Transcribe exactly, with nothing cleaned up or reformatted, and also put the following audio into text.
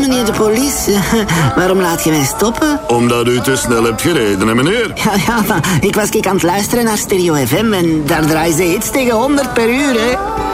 meneer de police. Waarom laat je mij stoppen? Omdat u te snel hebt gereden, hè, meneer? Ja, ja, maar ik was ik aan het luisteren naar Stereo F M en daar draaien ze iets tegen honderd per uur, hè.